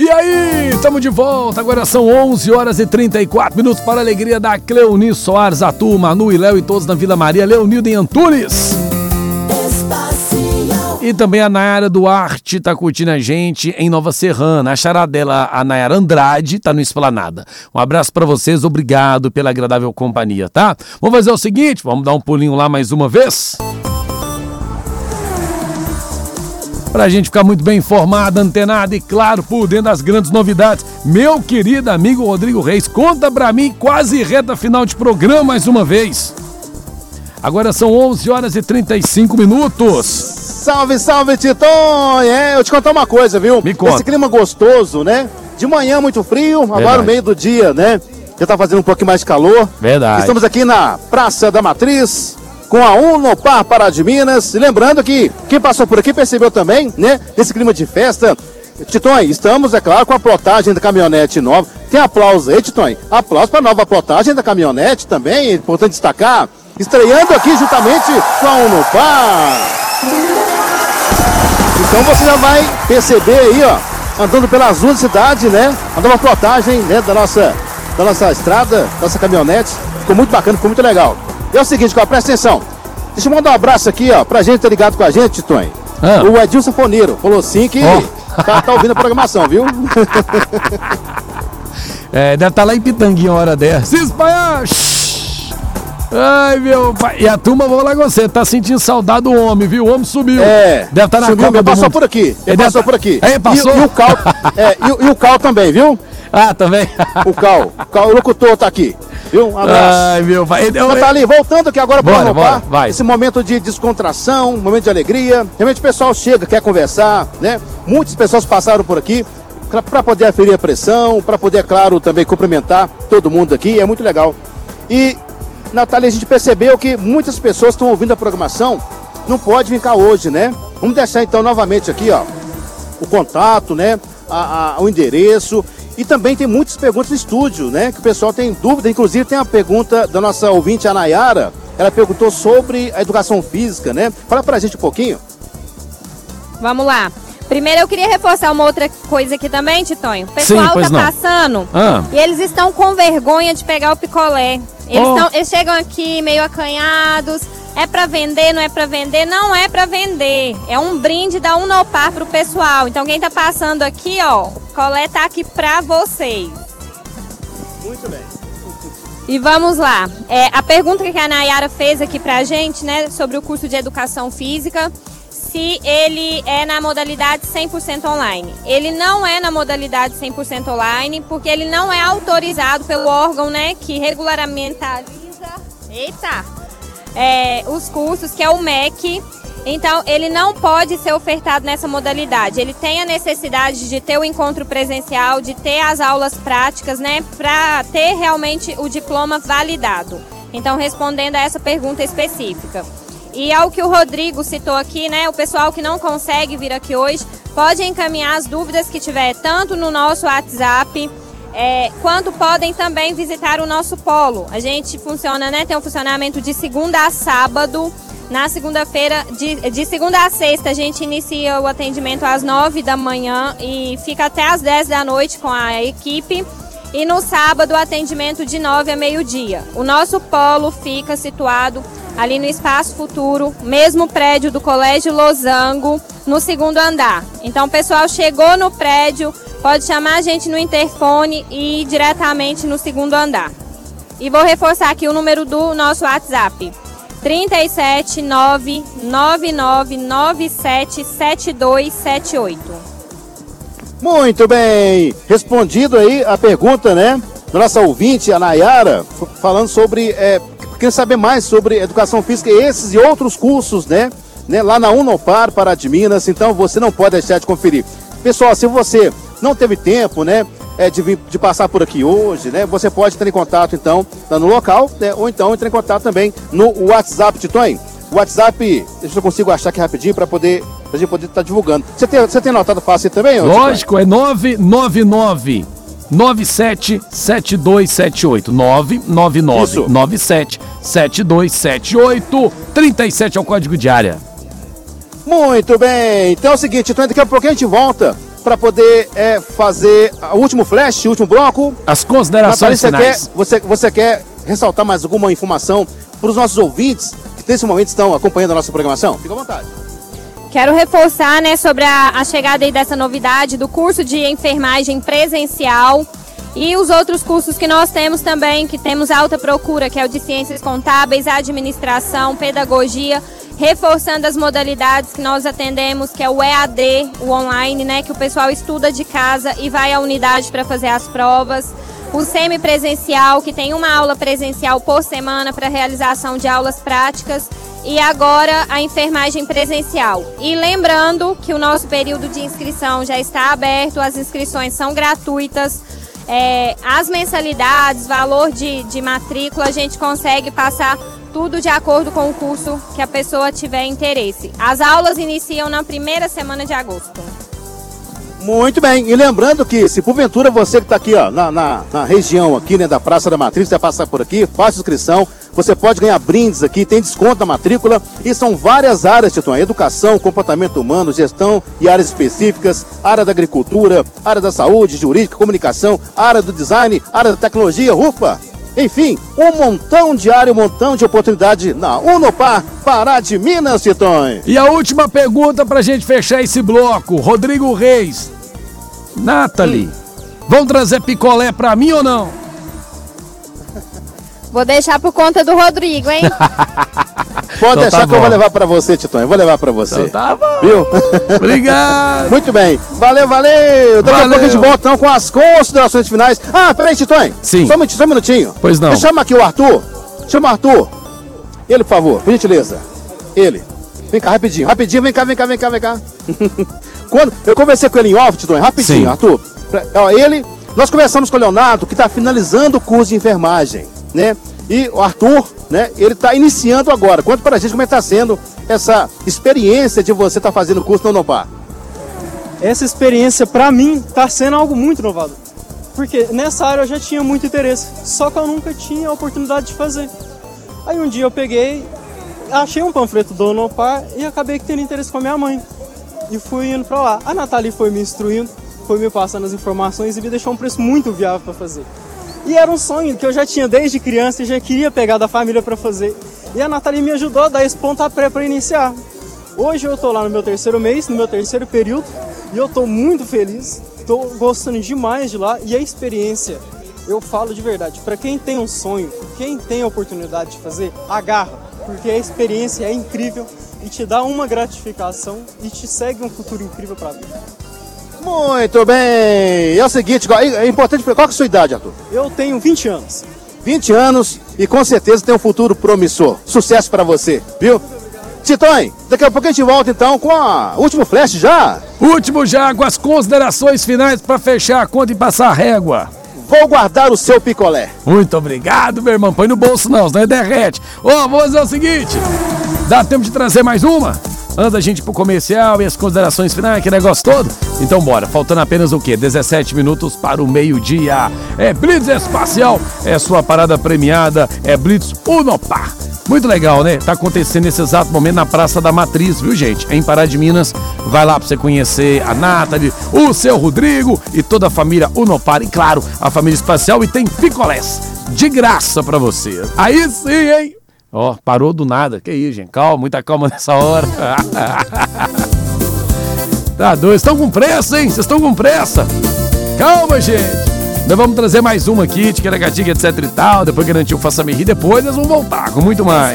E aí, estamos de volta, agora são 11 horas e 34 minutos para a alegria da Cleoni Soares, Atu, Manu e Léo e todos na Vila Maria, Leonildo em Antunes. E também a Nayara Duarte tá curtindo a gente em Nova Serrana. A chará dela, a Nayara Andrade, tá no Esplanada. Um abraço pra vocês, obrigado pela agradável companhia, tá? Vamos fazer o seguinte, vamos dar um pulinho lá mais uma vez? Pra gente ficar muito bem informado, antenado e claro, por dentro das grandes novidades. Meu querido amigo Rodrigo Reis, conta pra mim, quase reta final de programa mais uma vez. Agora são 11 horas e 35 minutos. Salve, salve, Titon! Eu te contar uma coisa, viu? Me conta. Esse clima gostoso, né? De manhã muito frio, agora no meio do dia, né? Já tá fazendo um pouquinho mais de calor. Verdade. Estamos aqui na Praça da Matriz, com a Unopar Pará de Minas. E lembrando que quem passou por aqui percebeu também, né? Esse clima de festa. Titon, estamos, é claro, com a plotagem da caminhonete nova. Tem aplauso aí, Titon? Aplauso para a nova plotagem da caminhonete também, é importante destacar. Estreando aqui juntamente com a Unopar. Então você já vai perceber aí, ó, andando pelas ruas da cidade, né? A nova plotagem, né, da nossa estrada, nossa caminhonete. Ficou muito bacana, ficou muito legal. E é o seguinte, presta atenção. Deixa eu mandar um abraço aqui, ó, pra gente tá ligado com a gente, Titon. O Edilson Foneiro falou sim que tá ouvindo a programação, viu? Deve estar lá em Pitanguinha uma hora dessa. Se espalhar! Ai, meu pai. E a turma, vou lá com você, tá sentindo saudade do homem, viu? O homem subiu. Deve estar na subiu, Copa do passou Mundo. por aqui. Ele passou por aqui. Passou? E o Cal, e o Cal também, viu? Ah, também? O locutor tá aqui. Viu? Um abraço. Ai, meu pai. Tá ali, voltando aqui agora para bora, vai. Esse momento de descontração, momento de alegria. Realmente o pessoal chega, quer conversar, né? Muitas pessoas passaram por aqui para poder aferir a pressão, para poder, claro, também cumprimentar todo mundo aqui. É muito legal. E, Natália, a gente percebeu que muitas pessoas estão ouvindo a programação, não pode vir cá hoje, né? Vamos deixar então novamente aqui, ó, o contato, né? O endereço. E também tem muitas perguntas no estúdio, né? Que o pessoal tem dúvida. Inclusive tem a pergunta da nossa ouvinte, a Nayara. Ela perguntou sobre a educação física, né? Fala pra gente um pouquinho. Vamos lá. Primeiro eu queria reforçar uma outra coisa aqui também, Titonho. O pessoal passando e eles estão com vergonha de pegar o picolé. Eles chegam aqui meio acanhados. É pra vender, não é pra vender? Não é pra vender. É um brinde da Unopar pro pessoal. Então quem tá passando aqui, ó, o picolé tá aqui pra vocês. Muito bem. E vamos lá. A pergunta que a Nayara fez aqui pra gente, né, sobre o curso de educação física, se ele é na modalidade 100% online. Ele não é na modalidade 100% online, porque ele não é autorizado pelo órgão, né, que regulamentariza os cursos, que é o MEC. Então, ele não pode ser ofertado nessa modalidade. Ele tem a necessidade de ter o encontro presencial, de ter as aulas práticas, né, para ter realmente o diploma validado. Então, respondendo a essa pergunta específica. E ao que o Rodrigo citou aqui, né, o pessoal que não consegue vir aqui hoje, pode encaminhar as dúvidas que tiver, tanto no nosso WhatsApp, quanto podem também visitar o nosso polo. A gente funciona, né, tem um funcionamento de segunda a sábado. Na segunda-feira, de segunda a sexta, a gente inicia o atendimento às 9 da manhã e fica até às 10 da noite com a equipe. E no sábado, o atendimento de 9 a meio-dia. O nosso polo fica situado ali no Espaço Futuro, mesmo prédio do Colégio Losango, no segundo andar. Então, o pessoal chegou no prédio, pode chamar a gente no interfone e ir diretamente no segundo andar. E vou reforçar aqui o número do nosso WhatsApp. 37999977278. Muito bem, respondido aí a pergunta, né, da nossa ouvinte, a Nayara, falando sobre, quer saber mais sobre educação física, esses e outros cursos, né, lá na Unopar Pará de Minas. Então você não pode deixar de conferir. Pessoal, se você não teve tempo, né, de passar por aqui hoje, né, você pode entrar em contato, então, lá no local, né, ou então entrar em contato também no WhatsApp, Titon. O WhatsApp, deixa eu ver se eu consigo achar aqui rapidinho pra gente poder estar divulgando. Você tem anotado fácil também? Lógico, é 999 977278. 999 977278. 37 é o código de área. Muito bem. Então é o seguinte, então daqui a pouquinho a gente volta para poder fazer o último flash, o último bloco. As considerações finais. Você quer ressaltar mais alguma informação para os nossos ouvintes que nesse momento estão acompanhando a nossa programação? Fica à vontade. Quero reforçar, né, sobre a chegada aí dessa novidade do curso de enfermagem presencial e os outros cursos que nós temos também, que temos alta procura, que é o de ciências contábeis, administração, pedagogia, reforçando as modalidades que nós atendemos, que é o EAD, o online, né, que o pessoal estuda de casa e vai à unidade para fazer as provas. O semipresencial, que tem uma aula presencial por semana para realização de aulas práticas. E agora a enfermagem presencial. E lembrando que o nosso período de inscrição já está aberto, as inscrições são gratuitas. As mensalidades, valor de matrícula, a gente consegue passar tudo de acordo com o curso que a pessoa tiver interesse. As aulas iniciam na primeira semana de agosto. Muito bem, e lembrando que se porventura você que está aqui ó, na região aqui, né, da Praça da Matriz, você passar por aqui, faça inscrição, você pode ganhar brindes aqui, tem desconto na matrícula e são várias áreas, Titão, educação, comportamento humano, gestão e áreas específicas, área da agricultura, área da saúde, jurídica, comunicação, área do design, área da tecnologia, ufa! Enfim, um montão de área, um montão de oportunidade na Unopar, Pará de Minas, Titão. E a última pergunta pra gente fechar esse bloco, Rodrigo Reis. Nathalie, vão trazer picolé pra mim ou não? Vou deixar por conta do Rodrigo, hein? Pode deixar que eu vou levar pra você, Titão. Eu vou levar pra você. Então tá bom. Viu? Obrigado. Muito bem. Valeu. Daqui a pouco a gente volta então com as considerações finais. Ah, peraí, Titão. Sim. Só um minutinho. Pois não. Chama aqui o Arthur. Chama o Arthur. Ele, por favor, por gentileza. Ele. Vem cá, rapidinho. Vem cá. Quando eu conversei com ele em off, Titão, rapidinho, sim. Arthur. Nós conversamos com o Leonardo, que está finalizando o curso de enfermagem, né? E o Arthur, né, ele está iniciando agora. Conta para a gente como é que está sendo essa experiência de você estar fazendo o curso no Unopar. Essa experiência, para mim, está sendo algo muito inovador. Porque nessa área eu já tinha muito interesse, só que eu nunca tinha a oportunidade de fazer. Aí um dia eu peguei, achei um panfleto do Unopar e acabei tendo interesse com a minha mãe. E fui indo para lá. A Nathalie foi me instruindo, foi me passando as informações e me deixou um preço muito viável para fazer. E era um sonho que eu já tinha desde criança e já queria pegar da família para fazer. E a Nathalie me ajudou a dar esse pontapé para iniciar. Hoje eu estou lá no meu terceiro mês, no meu terceiro período, e eu estou muito feliz, estou gostando demais de lá. E a experiência, eu falo de verdade, para quem tem um sonho, quem tem a oportunidade de fazer, agarra, porque a experiência é incrível e te dá uma gratificação e te segue um futuro incrível para a vida. Muito bem! É o seguinte, é importante, qual que é a sua idade, Arthur? Eu tenho 20 anos. 20 anos e com certeza tem um futuro promissor. Sucesso para você, viu? Titão, daqui a pouco a gente volta então com o último flash já. Último já, com as considerações finais para fechar a conta e passar a régua. Vou guardar o seu picolé. Muito obrigado, meu irmão. Põe no bolso não, senão derrete. Vamos fazer o seguinte, dá tempo de trazer mais uma? Antes da gente ir pro comercial e as considerações finais, que negócio todo? Então bora, faltando apenas o quê? 17 minutos para o meio-dia. É Blitz Espacial, é sua parada premiada, é Blitz Unopar. Muito legal, né? Tá acontecendo nesse exato momento na Praça da Matriz, viu, gente? Em Pará de Minas. Vai lá pra você conhecer a Nathalie, o seu Rodrigo e toda a família Unopar. E claro, a família Espacial, e tem picolés de graça pra você. Aí sim, hein? Parou do nada. Que isso, gente? Calma, muita calma nessa hora. Tá doido. Estão com pressa, hein? Vocês estão com pressa. Calma, gente. Nós vamos trazer mais uma aqui, de Ticaracatica, etc e tal. Depois garantiu o Faça-me Rir. Depois nós vamos voltar com muito mais.